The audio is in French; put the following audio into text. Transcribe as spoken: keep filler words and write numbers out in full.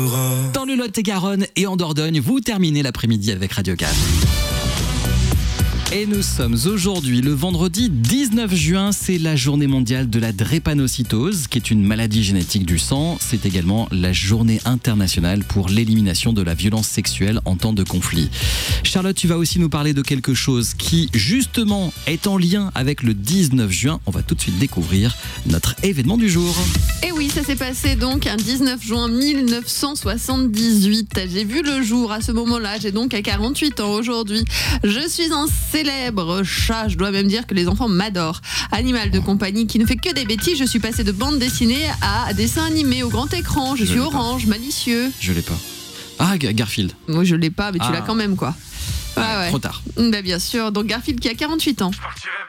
Dans le Lot-et-Garonne et en Dordogne, vous terminez l'après-midi avec Radio quatre. Et nous sommes aujourd'hui le vendredi dix-neuf juin, c'est la journée mondiale de la drépanocytose, qui est une maladie génétique du sang. C'est également la journée internationale pour l'élimination de la violence sexuelle en temps de conflit. Charlotte, tu vas aussi nous parler de quelque chose qui, justement, est en lien avec le dix-neuf juin. On va tout de suite découvrir notre événement du jour. Et oui, ça s'est passé donc un dix-neuf juin mille neuf cent soixante-dix-huit. J'ai vu le jour à ce moment-là, j'ai donc à quarante-huit ans aujourd'hui. Je suis un célèbre chat, je dois même dire que les enfants m'adorent. Animal de compagnie qui ne fait que des bêtises, je suis passé de bande dessinée à dessin animé au grand écran. Je, je suis orange, pas. malicieux. Je l'ai pas. Ah, Garfield. Moi je l'ai pas, mais tu ah. l'as quand même quoi. Ah, ouais, ouais. Trop tard. Bah, bien sûr, donc Garfield qui a quarante-huit ans.